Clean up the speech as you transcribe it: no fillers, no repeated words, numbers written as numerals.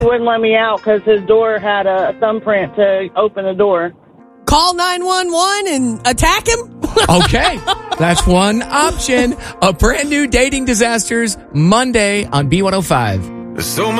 wouldn't let me out because his door had a thumbprint to open the door. Call 911 and attack him? Okay, that's one option. A brand new Dating Disasters Monday on B105. So